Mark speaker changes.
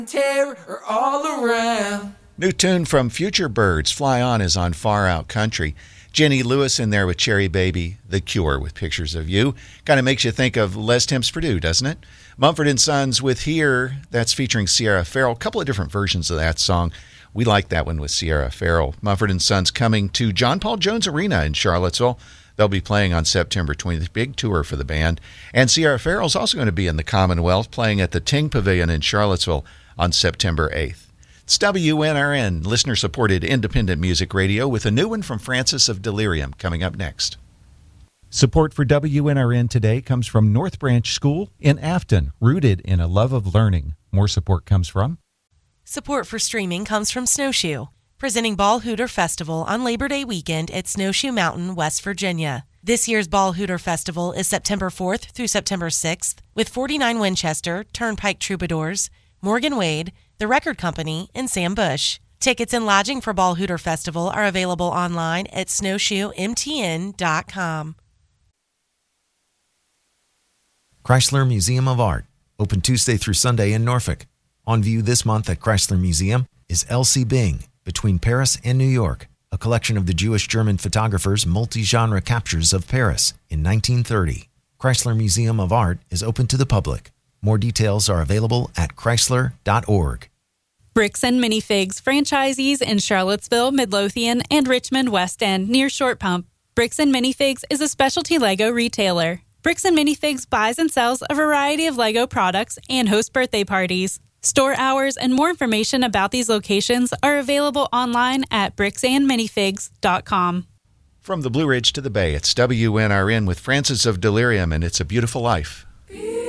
Speaker 1: Terror all around.
Speaker 2: New tune from Future Birds, Fly On, is on Far Out Country. Jenny Lewis in there with Cherry Baby, The Cure with Pictures of You. Kind of makes you think of Les Temps Purdue, doesn't it? Mumford & Sons with Here, that's featuring Sierra Farrell. A couple of different versions of that song. We like that one with Sierra Farrell. Mumford & Sons coming to John Paul Jones Arena in Charlottesville. They'll be playing on September 20th. Big tour for the band. And Sierra Farrell's also going to be in the Commonwealth, playing at the Ting Pavilion in Charlottesville on September 8th. It's WNRN, listener-supported independent music radio, with a new one from Francis of Delirium coming up next. Support for WNRN today comes from North Branch School in Afton, rooted in a love of learning. More support comes from...
Speaker 3: Support for streaming comes from Snowshoe, presenting Ball Hooter Festival on Labor Day weekend at Snowshoe Mountain, West Virginia. This year's Ball Hooter Festival is September 4th through September 6th, with 49 Winchester, Turnpike Troubadours, Morgan Wade, The Record Company, and Sam Bush. Tickets and lodging for Ball Hooter Festival are available online at snowshoemtn.com.
Speaker 4: Chrysler Museum of Art, open Tuesday through Sunday in Norfolk. On view this month at Chrysler Museum is Elsie Bing, Between Paris and New York, a collection of the Jewish-German photographer's multi-genre captures of Paris in 1930. Chrysler Museum of Art is open to the public. More details are available at chrysler.org.
Speaker 5: Bricks and Minifigs, franchisees in Charlottesville, Midlothian, and Richmond West End near Short Pump. Bricks and Minifigs is a specialty Lego retailer. Bricks and Minifigs buys and sells a variety of Lego products and hosts birthday parties. Store hours and more information about these locations are available online at bricksandminifigs.com.
Speaker 2: From the Blue Ridge to the Bay, it's WNRN with Francis of Delirium, and It's a Beautiful Life.